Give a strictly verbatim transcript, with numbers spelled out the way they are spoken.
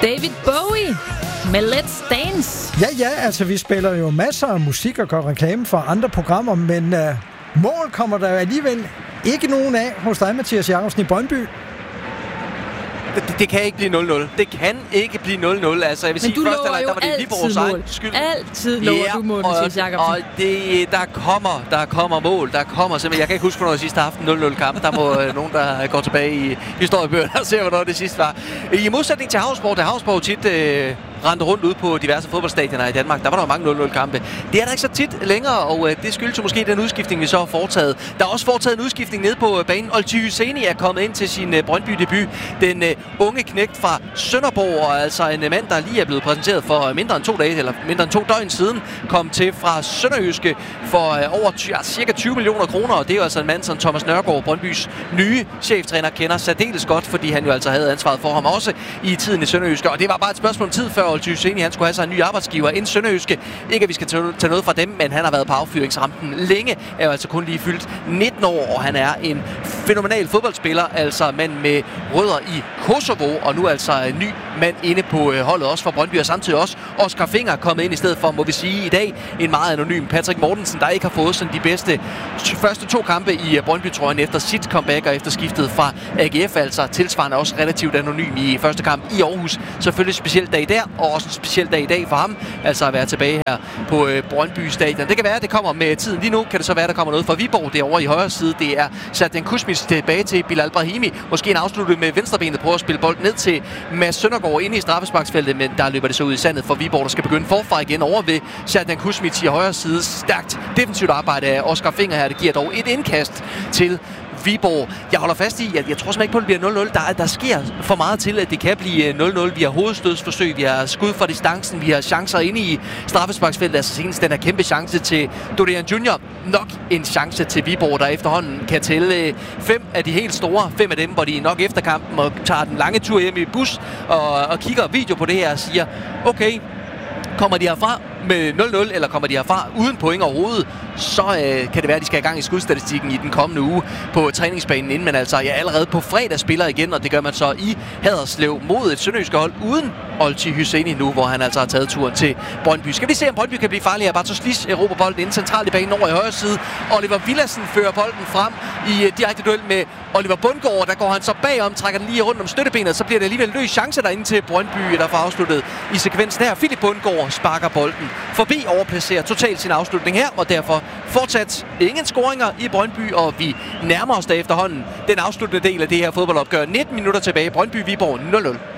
David Bowie med Let's Dance. Ja, ja, altså vi spiller jo masser af musik og gør reklame for andre programmer, men uh, mål kommer der alligevel ikke nogen af hos dig, Mathias Jacobsen i Brøndby. Det, det kan ikke blive nul nul. Det kan ikke blive nul nul. Altså, jeg vil men sige, du første halvleg, der var det Viborgs egen skyld. Altid lover ja, du mål, Mathias Jacobsen. Og det, der kommer, der kommer mål. Der kommer simpelthen. Jeg kan ikke huske, hvornår det sidste har haft en nul nul kamp. Der må øh, nogen, der går tilbage i historiebøgerne og ser, hvornår det sidste var. I modsætning til Havsborg, der Havsborg tit øh, rendte rundt ud på diverse fodboldstadioner i Danmark. Der var der mange nul nul kampe. Det er der ikke så tit længere, og øh, det skyldes måske den udskiftning, vi så har foretaget. Der er også foretaget en udskiftning nede på øh, banen. Olti Hyseni er kommet ind til sin øh, Brøndby-debut. Den øh, unge knægt fra Sønderborg, og altså en mand, der lige er blevet præsenteret for mindre end to dage, eller mindre end to døgn siden, kom til fra Sønderjyske for øh, over ja, cirka tyve millioner kroner, og det er jo altså en mand, som Thomas Nørgaard, Brøndbys nye cheftræner, kender særdeles godt, fordi han jo altså havde ansvaret for ham også i tiden i Sønderjyske, og det var bare et spørgsmål om tid før Olti Hyseni, han skulle have sig en ny arbejdsgiver ind Sønderjyske. Ikke at vi skal tage noget fra dem, men han har været på affyringsrampen længe, er jo altså kun lige fyldt nitten år, og han er en fænomenal fodboldspiller, altså mand med rødder i Kosovo, og nu altså en ny mand inde på holdet også for Brøndby, og samtidig også Oscar Finger kommet ind i stedet for, må vi sige, i dag en meget anonym Patrick Mortensen, der ikke har fået sådan de bedste første to kampe i Brøndby-trøjen efter sit comeback og efter skiftet fra A G F, altså tilsvarende også relativt anonym i første kamp i Aarhus. Selvfølgelig specielt dag der, og også en speciel dag i dag for ham, altså at være tilbage her på Brøndby Stadion. Det kan være, at det kommer med tiden. Lige nu kan det så være, at der kommer noget fra Viborg derovre i højre side. Det er Serdan Kuzmic tilbage til Bilal Brahimi. Måske en afslutning med venstrebenet, prøver at spille bold ned til Mads Søndergaard inde i straffesparksfeltet, men der løber det så ud i sandet for Viborg, der skal begynde forfra igen over ved Serdan Kuzmic i højre side. Stærkt defensivt arbejde af Oscar Finger her. Det giver dog et indkast til Viborg. Jeg holder fast i, at jeg tror simpelthen ikke på, at det bliver nul nul. Der, der sker for meget til, at det kan blive nul nul. Vi har hovedstødsforsøg, vi har skud fra distancen, vi har chancer inde i straffesparksfeltet. Altså senest den her kæmpe chance til Dorian Junior. Nok en chance til Viborg, der efterhånden kan tælle fem af de helt store. Fem af dem, hvor de nok efter kampen og tager den lange tur hjem i bus og, og kigger video på det her og siger, okay, kommer de herfra med nul nul, eller kommer de herfra uden point overhovedet, så øh, kan det være, at de skal i gang i skudstatistikken i den kommende uge på træningsbanen inden. Men altså, jeg er allerede på fredag spiller igen, og det gør man så i Haderslev mod et sønderjyske hold uden Olti Hyseni nu, hvor han altså har taget turen til Brøndby. Skal vi se, om Brøndby kan blive farligere? Bartosz erobrer bolden ind centralt i banen over i højre side. Oliver Villadsen fører bolden frem i uh, direkte duel med Oliver Bundgaard. Der går han så bagom, trækker den lige rundt om støttebenet, så bliver det alligevel løs chance derinde til Brøndby, der får afsluttet i sekvensen her. Philip Bundgaard sparker bolden forbi, overplacerer totalt sin afslutning her, og derfor fortsat ingen scoringer i Brøndby, og vi nærmer os da efterhånden den afsluttende del af det her fodboldopgør. nitten minutter tilbage. Brøndby Viborg nul nul.